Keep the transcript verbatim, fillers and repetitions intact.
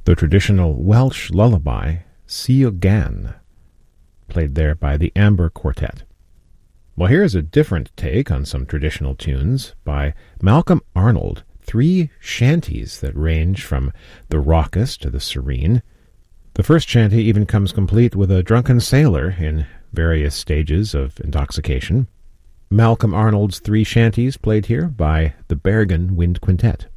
the traditional Welsh lullaby, Sir Gan, played there by the Amber Quartet. Well, here's a different take on some traditional tunes by Malcolm Arnold, three shanties that range from the raucous to the serene. The first shanty even comes complete with a drunken sailor in various stages of intoxication. Malcolm Arnold's three shanties played here by the Bergen Wind Quintet.